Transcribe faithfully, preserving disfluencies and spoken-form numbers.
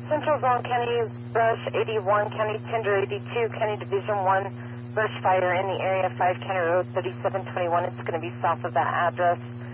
Central Zone, County Brush eighty-one, County Tender eighty-two, County Division one, brush fire in the area, five County Road thirty-seven twenty-one. It's going to be south of that address.